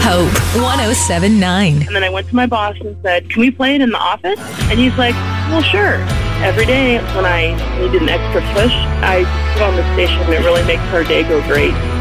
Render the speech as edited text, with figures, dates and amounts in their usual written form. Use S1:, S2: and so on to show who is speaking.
S1: Hope 107.9.
S2: And then I went to my boss and said, can we play it in the office? And he's like, well, sure. Every day when I needed an extra push, I put on the station and it really makes our day go great.